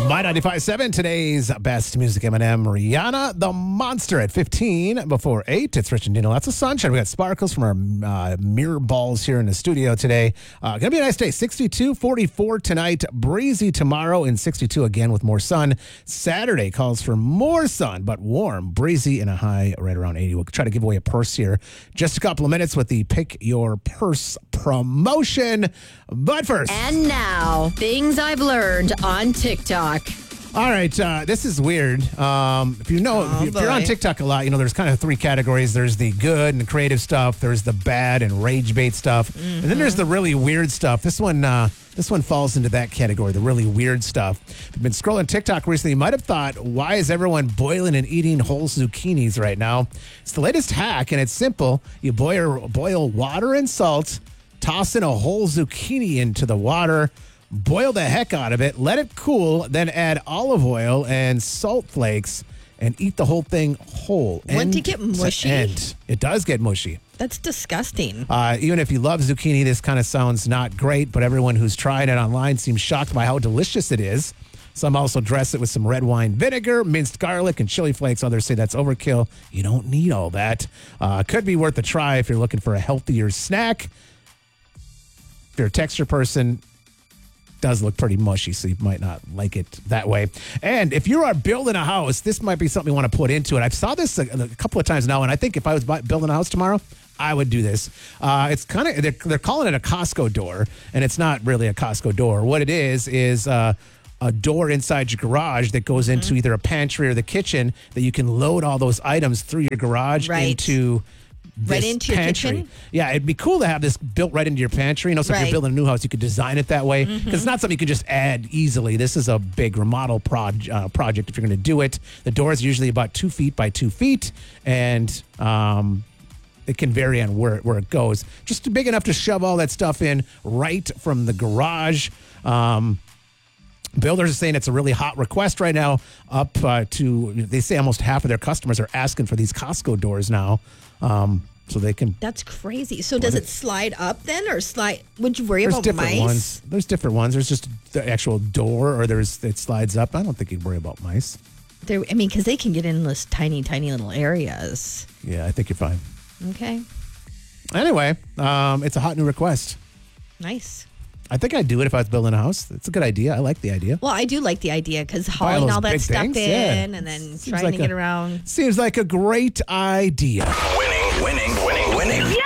My 95.7, today's best music M&M, Rihanna, The Monster at 15 before 8. It's Rich and Dino. Lots of sunshine. We got sparkles from our mirror balls here in the studio today. Going to be a nice day. 62, 44 tonight, breezy tomorrow, and 62 again with more sun. Saturday calls for more sun, but warm, breezy, and a high right around 80. We'll try to give away a purse here just a couple of minutes with the Pick Your Purse promotion. But first. And now, things I've learned on TikTok. All right, this is weird. If you know, if you're on TikTok a lot, you know there's kind of three categories. There's the good and creative stuff. There's the bad and rage bait stuff, and then there's the really weird stuff. This one falls into that category, the really weird stuff. If you've been scrolling TikTok recently, you might have thought, why is everyone boiling and eating whole zucchinis right now? It's the latest hack, and it's simple. You boil water and salt, toss in a whole zucchini into the water. Boil the heck out of it, let it cool, then add olive oil and salt flakes and eat the whole thing whole. Wouldn't it get mushy? It does get mushy. That's disgusting. Even if you love zucchini, this kind of sounds not great, but everyone who's tried it online seems shocked by how delicious it is. Some also dress it with some red wine vinegar, minced garlic, and chili flakes. Others say that's overkill. You don't need all that. Could be worth a try if you're looking for a healthier snack. If you're a texture person, does look pretty mushy, so you might not like it that way. And if you are building a house, this might be something you want to put into it. I've saw this a couple of times now, and I think if I was building a house tomorrow, I would do this. It's kind of, they're calling it a Costco door, and it's not really a Costco door. What it is a door inside your garage that goes into either a pantry or the kitchen that you can load all those items through your garage into right into your pantry. kitchen? Yeah, it'd be cool to have this built right into your pantry. You know, so if you're building a new house, you could design it that way. Because it's not something you could just add easily. This is a big remodel project if you're going to do it. The door is usually about 2 feet by 2 feet, and it can vary on where it goes. Just big enough to shove all that stuff in right from the garage. Builders are saying it's a really hot request right now. They say almost half of their customers are asking for these Costco doors now. So they can. That's crazy. So does it slide up then, or slide? Would you worry about different mice? Ones. There's different ones. There's just the actual door, or it slides up. I don't think you'd worry about mice. Because they can get in those tiny, tiny little areas. Yeah, I think you're fine. Okay. Anyway, it's a hot new request. Nice. I think I'd do it if I was building a house. It's a good idea. I like the idea. Well, I do like the idea because hauling all that stuff in and then trying to get around. Seems like a great idea. Winning. Yeah!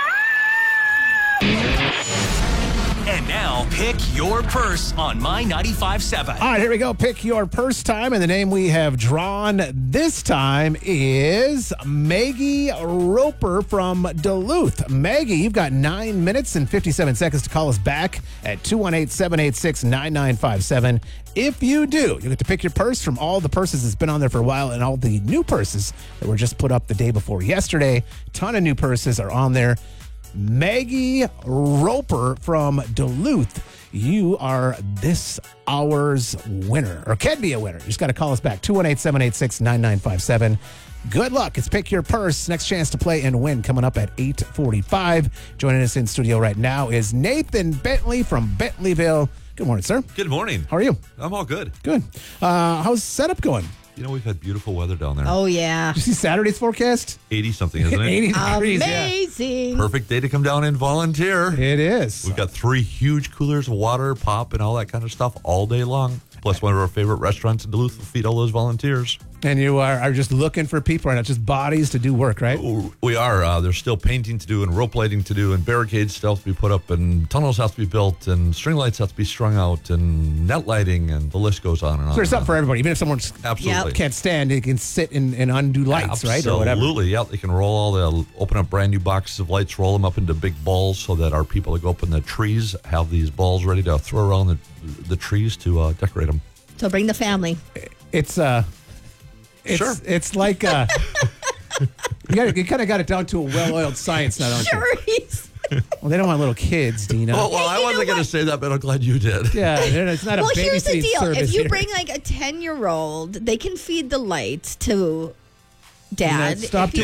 And now, pick your purse on My 95.7. All right, here we go. Pick your purse time. And the name we have drawn this time is Maggie Roper from Duluth. Maggie, you've got 9 minutes and 57 seconds to call us back at 218-786-9957. If you do, you get to pick your purse from all the purses that's been on there for a while and all the new purses that were just put up the day before yesterday. Ton of new purses are on there. Maggie Roper from Duluth, you are this hour's winner, or can be a winner. You just got to call us back, 218-786-9957. Good luck. It's Pick Your Purse. Next chance to play and win coming up at 8:45. Joining us in studio right now is Nathan Bentley from Bentleyville. Good morning, sir. Good morning. How are you? I'm all good. Good. How's setup going? You know, we've had beautiful weather down there. Oh, yeah. Did you see Saturday's forecast? 80-something, isn't it? 80 degrees, Amazing. Perfect day to come down and volunteer. It is. We've got 3 huge coolers of water, pop, and all that kind of stuff all day long. Plus, one of our favorite restaurants in Duluth will feed all those volunteers. And you are just looking for people, and not just bodies to do work, right? We are. There's still painting to do and rope lighting to do and barricades still have to be put up and tunnels have to be built and string lights have to be strung out and net lighting and the list goes on and on. So there's something for everybody. Even if someone can't stand, they can sit and undo lights, right? Or whatever. Absolutely, yeah. They can open up brand new boxes of lights, roll them up into big balls so that our people that go up in the trees have these balls ready to throw around the trees to decorate them. So bring the family. Sure. It's like you kind of got it down to a well-oiled science now, don't you? Well, they don't want little kids, Dina. Well, I wasn't going to say that, but I'm glad you did. Yeah, it's not a babysitting service. Well, here's the deal. If you here. bring like a 10-year-old, they can feed the lights to Dad.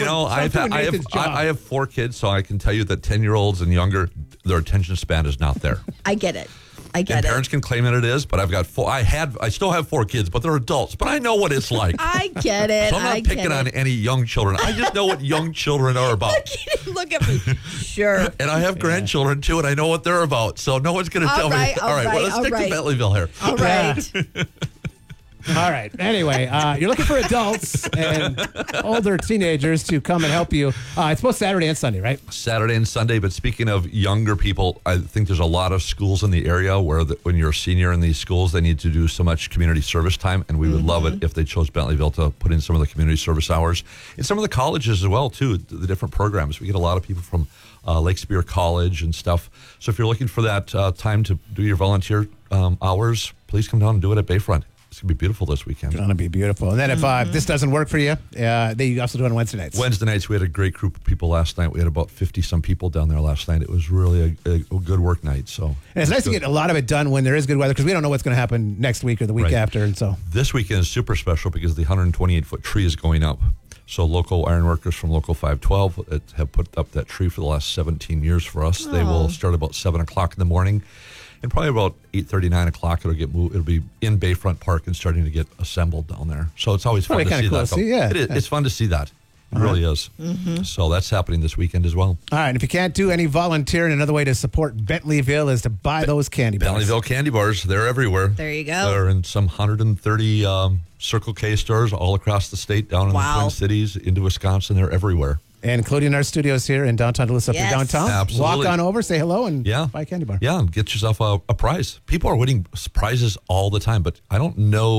I have 4 kids, so I can tell you that 10-year-olds and younger, their attention span is not there. I get it. I get and it. parents can claim that it is, but I've got 4. I still have 4 kids, but they're adults. But I know what it's like. I get it. So I'm not picking on any young children. I just know what young children are about. Look at me. Sure. And I have grandchildren too, and I know what they're about. So no one's going to tell me. All right, well, let's stick to Bentleyville here. All right. All right. Anyway, you're looking for adults and older teenagers to come and help you. It's both Saturday and Sunday, right? Saturday and Sunday. But speaking of younger people, I think there's a lot of schools in the area where when you're a senior in these schools, they need to do so much community service time. And we would love it if they chose Bentleyville to put in some of the community service hours. And some of the colleges as well, too, the different programs. We get a lot of people from Lake Spear College and stuff. So if you're looking for that time to do your volunteer hours, please come down and do it at Bayfront. It's going to be beautiful this weekend. It's going to be beautiful. And then if this doesn't work for you, they also do it on Wednesday nights. Wednesday nights, we had a great group of people last night. We had about 50-some people down there last night. It was really a good work night. So, and it's nice to get a lot of it done when there is good weather because we don't know what's going to happen next week or the week after. And so this weekend is super special because the 128-foot tree is going up. So local ironworkers from Local 512 have put up that tree for the last 17 years for us. They will start about 7 o'clock in the morning. And probably about 8:30, 9 o'clock, it'll get moved. It'll be in Bayfront Park and starting to get assembled down there. So it's always fun to see cool that. to see, It's fun to see that. It really is. So that's happening this weekend as well. all right. And if you can't do any volunteering, another way to support Bentleyville is to buy those candy bars. Bentleyville candy bars, they're everywhere. There you go. They're in some 130 Circle K stores all across the state, down in the Twin Cities, into Wisconsin. They're everywhere. Including our studios here in downtown Duluth, up here downtown. Absolutely. Walk on over, say hello, and buy a candy bar. Yeah, and get yourself a prize. People are winning prizes all the time, but I don't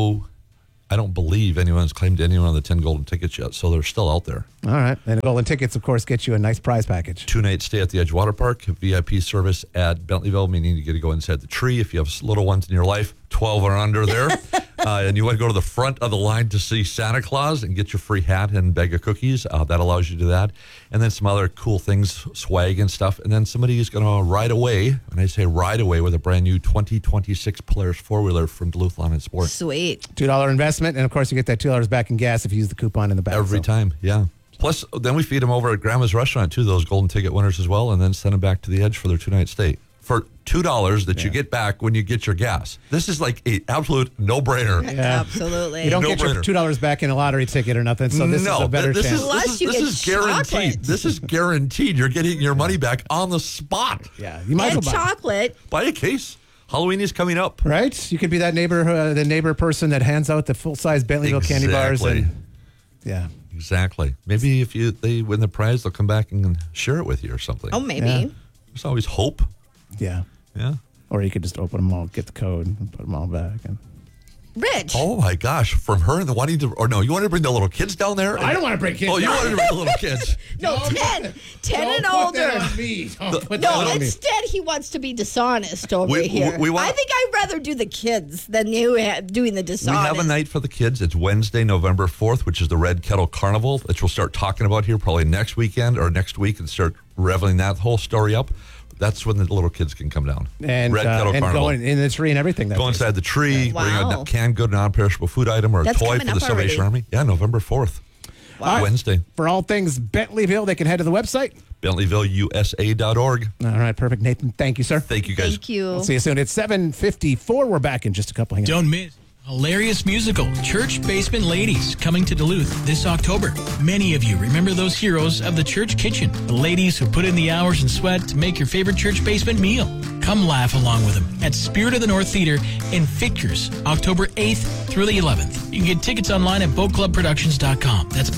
believe anyone's claimed any one of the 10 golden tickets yet, so they're still out there. All right. And the golden tickets, of course, get you a nice prize package. 2-night stay at the Edgewater Park, VIP service at Bentleyville, meaning you get to go inside the tree if you have little ones in your life, 12 or under there. And you want to go to the front of the line to see Santa Claus and get your free hat and bag of cookies. That allows you to do that. And then some other cool things, swag and stuff. And then somebody is going to ride away, and I say ride away, with a brand new 2026 Polaris 4-wheeler from Duluth Lawn and Sport. Sweet. $2 investment. And, of course, you get that $2 back in gas if you use the coupon in the back. Every time, yeah. Plus, then we feed them over at Grandma's Restaurant, too, those golden ticket winners as well, and then send them back to the Edge for their 2-night stay. For $2 that you get back when you get your gas. This is like an absolute no-brainer. Yeah. Absolutely. You don't get your $2 back in a lottery ticket or nothing, so this is a better chance. Plus, you get guaranteed. chocolate. This is guaranteed. You're getting your money back on the spot. Yeah, you might as well buy chocolate. Buy a case. Halloween is coming up. Right? You could be that neighbor person that hands out the full-size Bentleyville candy bars. And, yeah. Exactly. Maybe if they win the prize, they'll come back and share it with you or something. Oh, maybe. Yeah. There's always hope. Yeah. Yeah. Or you could just open them all, get the code, and put them all back. And Rich. Oh my gosh! From her and the wanting to, or no, you wanted to bring the little kids down there. I don't want to bring kids. Oh, you wanted to bring the little kids. No, 10 and older. No, instead he wants to be dishonest over here. I think I'd rather do the kids than you doing the dishonest. We have a night for the kids. It's Wednesday, November 4th, which is the Red Kettle Carnival, which we'll start talking about here probably next weekend or next week and start reveling that whole story up. That's when the little kids can come down. And Red Kettle Carnival. Go in the tree and everything. Go inside the tree, bring a canned good non-perishable food item or a toy for the Salvation Army. Yeah, November 4th. Wow. Wednesday. For all things Bentleyville, they can head to the website. BentleyvilleUSA.org. All right, perfect. Nathan, thank you, sir. Thank you, guys. Thank you. We'll see you soon. It's 7:54. We're back in just a couple. Don't miss hilarious musical, Church Basement Ladies, coming to Duluth this October. Many of you remember those heroes of the church kitchen, the ladies who put in the hours and sweat to make your favorite church basement meal. Come laugh along with them at Spirit of the North Theater in Fitchers, October 8th through the 11th. You can get tickets online at boatclubproductions.com. That's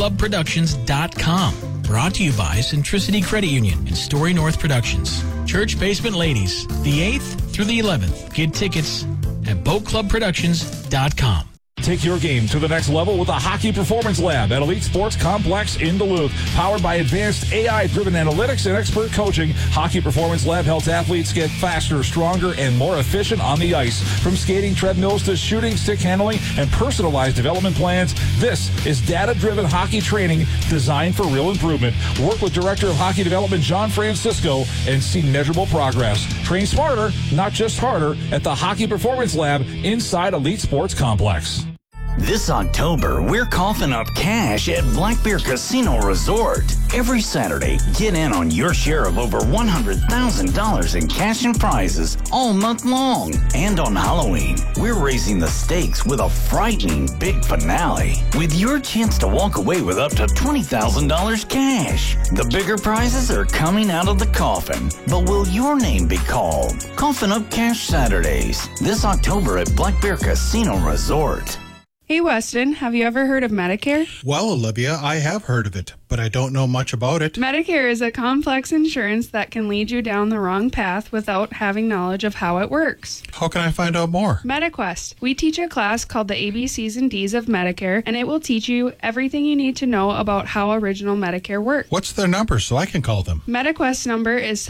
boatclubproductions.com. Brought to you by Centricity Credit Union and Story North Productions. Church Basement Ladies, the 8th through the 11th. Get tickets at boatclubproductions.com. Take your game to the next level with the Hockey Performance Lab at Elite Sports Complex in Duluth. Powered by advanced AI-driven analytics and expert coaching, Hockey Performance Lab helps athletes get faster, stronger, and more efficient on the ice. From skating treadmills to shooting, stick handling, and personalized development plans, this is data-driven hockey training designed for real improvement. Work with Director of Hockey Development John Francisco and see measurable progress. Train smarter, not just harder, at the Hockey Performance Lab inside Elite Sports Complex. This October, we're coughing up cash at Black Bear Casino Resort. Every Saturday, get in on your share of over $100,000 in cash and prizes all month long. And on Halloween, we're raising the stakes with a frightening big finale, with your chance to walk away with up to $20,000 cash. The bigger prizes are coming out of the coffin, but will your name be called? Coffin Up Cash Saturdays, this October at Black Bear Casino Resort. Hey, Weston, have you ever heard of Medicare? Well, Olivia, I have heard of it, but I don't know much about it. Medicare is a complex insurance that can lead you down the wrong path without having knowledge of how it works. How can I find out more? MetaQuest. We teach a class called the ABCs and Ds of Medicare, and it will teach you everything you need to know about how Original Medicare works. What's their number so I can call them? MetaQuest number is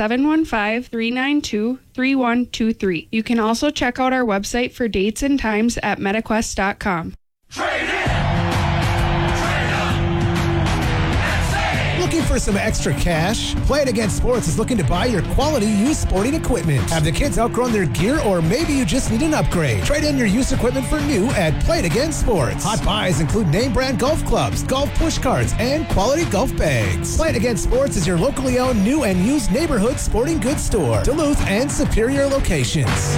715-392-3123. You can also check out our website for dates and times at MetaQuest.com. Trade in! Looking for some extra cash? Play It Again Sports is looking to buy your quality used sporting equipment. Have the kids outgrown their gear, or maybe you just need an upgrade? Trade in your used equipment for new at Play It Again Sports. Hot buys include name brand golf clubs, golf push carts, and quality golf bags. Play It Again Sports is your locally owned new and used neighborhood sporting goods store. Duluth and Superior locations.